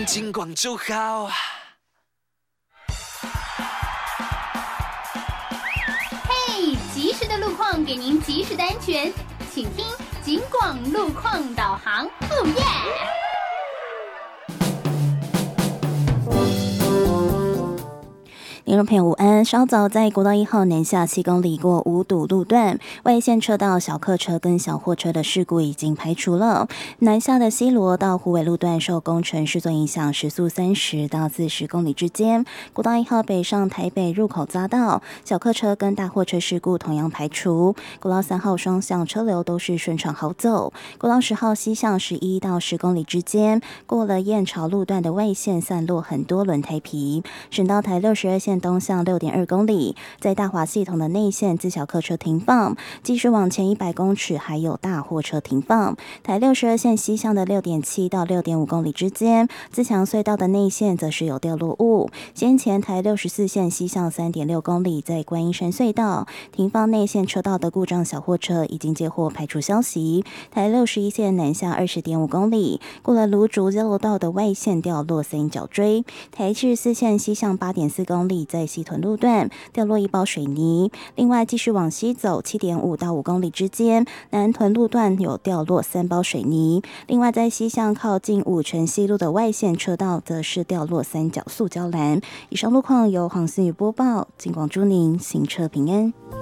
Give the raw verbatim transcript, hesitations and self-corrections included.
听金广就好。 嘿，及时的路况给您及时的安全，请听金广路况导航。哦耶！ 听众朋友午安，稍早在国道一号南下七公里过五堵路段，外线车道小客车跟小货车的事故已经排除了。南下的西螺到虎尾路段受工程施作影响，时速三十到四十公里之间。国道一号北上台北入口匝道，小客车跟大货车事故同样排除。国道三号双向车流都是顺畅好走。国道十号西向十一到十公里之间，过了燕巢路段的外线散落很多轮胎皮。省道台六十二线东向 六点二公里，在大华系统的内线自小客车停放，继续往前一百公尺还有大货车停放。台六十二线西向的 六点七到六点五公里之间，自强隧道的内线则是有掉落物。先前台六十四线西向 三点六公里，在观音山隧道停放内线车道的故障小货车已经接获排除消息。台六十一线南下 二十点五公里，过了芦竹交流道的外线掉落三角锥。台七十四线西向 八点四公里，在西屯路段掉落一包水泥。另外继续往西走 七点五到五公里之间，南屯路段有掉落三包水泥。另外在西向靠近五城西路的外线车道则是掉落三角塑胶栏。以上路况由黄思雨播报，金广祝您行车平安。